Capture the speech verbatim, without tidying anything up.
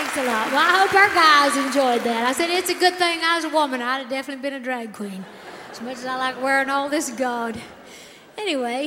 Thanks a lot. Well, I hope our guys enjoyed that. I said it's a good thing I was a woman. I'd have definitely been a drag queen. As much as I like wearing all this gaud. Anyway.